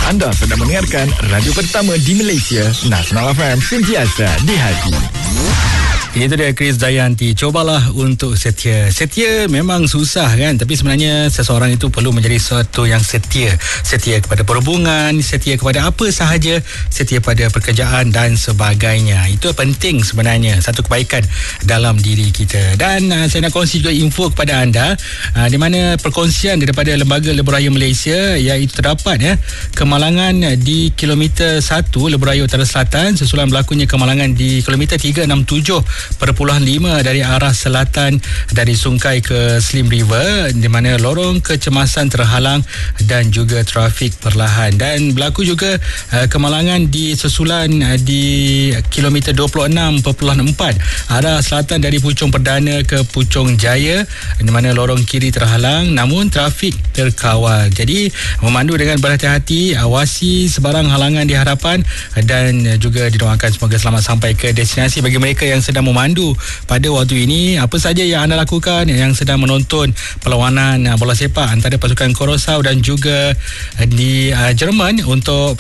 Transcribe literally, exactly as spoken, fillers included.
Anda sedang mendengarkan radio pertama di Malaysia, Nasional F M, sentiasa di hati. Itu dia Chris Dayanti. Cobalah untuk setia. Setia memang susah kan, tapi sebenarnya seseorang itu perlu menjadi sesuatu yang setia. Setia kepada perhubungan, setia kepada apa sahaja, setia pada pekerjaan dan sebagainya. Itu penting sebenarnya, satu kebaikan dalam diri kita. Dan uh, saya nak kongsi juga info kepada anda uh, di mana perkongsian daripada Lembaga Lebuh Raya Malaysia, iaitu terdapat ya kemalangan di kilometer satu Lebuh Raya Utara Selatan sesudah berlakunya kemalangan di kilometer tiga enam tujuh perpuluhan lima dari arah selatan dari Sungai ke Slim River, di mana lorong kecemasan terhalang dan juga trafik perlahan. Dan berlaku juga uh, kemalangan di susulan uh, di kilometer dua puluh enam perpuluhan empat arah selatan dari Puchong Perdana ke Puchong Jaya, di mana lorong kiri terhalang namun trafik terkawal. Jadi memandu dengan berhati-hati, awasi sebarang halangan di hadapan dan juga didoakan semoga selamat sampai ke destinasi. Bagi mereka yang sedang memandu pada waktu ini, apa saja yang anda lakukan yang sedang menonton perlawanan bola sepak antara pasukan Curaçao dan juga di uh, Jerman untuk